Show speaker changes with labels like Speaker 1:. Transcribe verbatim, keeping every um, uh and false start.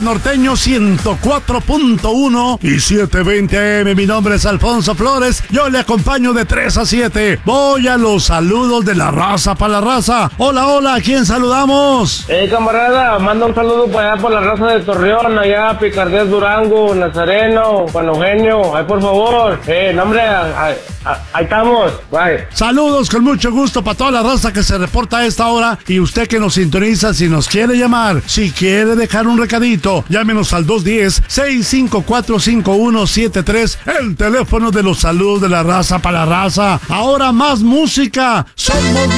Speaker 1: Norteño ciento cuatro punto uno y setecientos veinte A M. Mi nombre es Alfonso Flores. Yo le acompaño de tres a siete. Voy a los saludos de la raza para la raza. Hola, hola, ¿a quién saludamos?
Speaker 2: Eh, camarada, manda un saludo para allá por la raza de Torreón, allá, Picardías, Durango, Nazareno, Juan Eugenio, ahí por favor. Eh, no, hombre, ahí, ahí estamos, bye.
Speaker 1: Saludos con mucho gusto para toda la raza que se reporta a esta hora y usted que nos sintoniza. Si nos quiere llamar, si quiere dejar un recadito, llámenos al dos uno cero, seis cinco cuatro, cinco uno siete tres, el teléfono de los saludos de la raza para la raza. Ahora más música. Somos